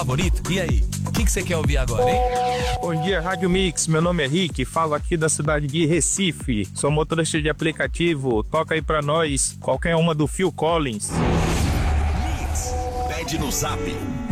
favorito? E aí, o que você quer ouvir agora, hein? Bom dia, Rádio Mix. Meu nome é Rick, falo aqui da cidade de Recife. Sou motorista de aplicativo. Toca aí pra nós qualquer uma do Phil Collins. Mix, pede no zap